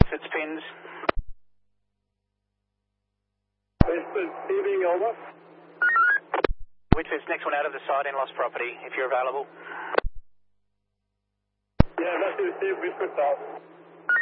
It's pins. Westford, Steving, over. Whitford's next one out of the site in lost property, if you're available. Yeah, that's received, Westford,